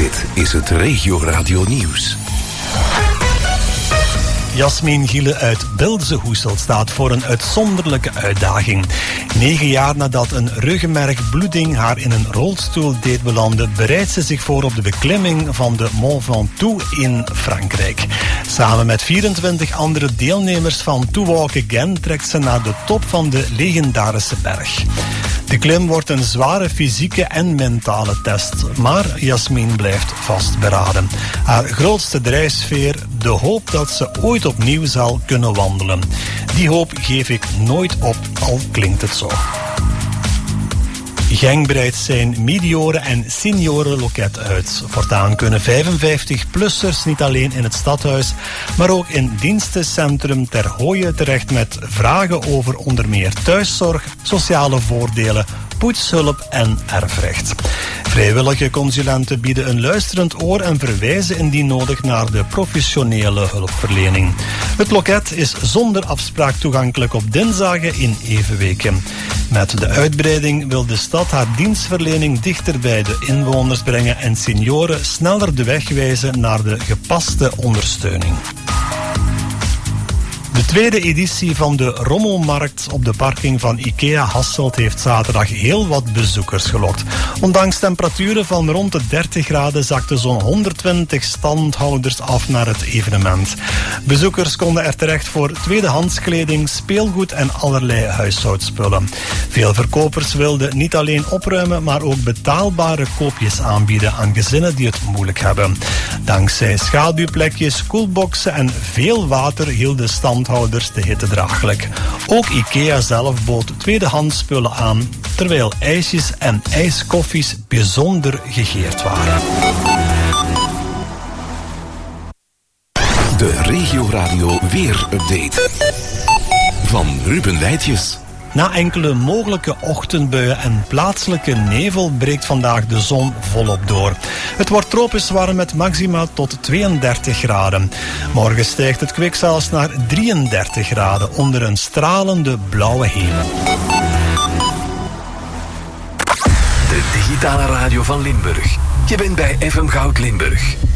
Dit is het Regio Radio Nieuws. Jasmin Giele uit Bilze-Hoesel staat voor een uitzonderlijke uitdaging. 9 jaar nadat een ruggenmergbloeding haar in een rolstoel deed belanden, bereidt ze zich voor op de beklimming van de Mont Ventoux in Frankrijk. Samen met 24 andere deelnemers van To Walk Again trekt ze naar de top van de legendarische berg. De klim wordt een zware fysieke en mentale test, maar Jasmin blijft vastberaden. Haar grootste drijfveer, de hoop dat ze ooit opnieuw zal kunnen wandelen. Die hoop geef ik nooit op, al klinkt het zo. Genk breidt zijn medioren- en seniorenloket uit. Voortaan kunnen 55-plussers niet alleen in het stadhuis, maar ook in dienstencentrum Ter Hooien terecht met vragen over onder meer thuiszorg, sociale voordelen, poetshulp en erfrecht. Vrijwillige consulenten bieden een luisterend oor en verwijzen indien nodig naar de professionele hulpverlening. Het loket is zonder afspraak toegankelijk op dinsdagen in Evenweken. Met de uitbreiding wil de stad haar dienstverlening dichter bij de inwoners brengen en senioren sneller de weg wijzen naar de gepaste ondersteuning. De tweede editie van de Rommelmarkt op de parking van IKEA Hasselt heeft zaterdag heel wat bezoekers gelokt. Ondanks temperaturen van rond de 30 graden zakten zo'n 120 standhouders af naar het evenement. Bezoekers konden er terecht voor tweedehandskleding, speelgoed en allerlei huishoudspullen. Veel verkopers wilden niet alleen opruimen, maar ook betaalbare koopjes aanbieden aan gezinnen die het moeilijk hebben. Dankzij schaduwplekjes, koelboxen en veel water hielden standhouders de hitte draaglijk. Ook IKEA zelf bood tweedehands spullen aan, terwijl ijsjes en ijskoffies bijzonder gegeerd waren. De Regio Radio Weer-update van Ruben Weitjes. Na enkele mogelijke ochtendbuien en plaatselijke nevel breekt vandaag de zon volop door. Het wordt tropisch warm met maxima tot 32 graden. Morgen stijgt het kwik zelfs naar 33 graden onder een stralende blauwe hemel. De digitale radio van Limburg. Je bent bij FM Goud Limburg.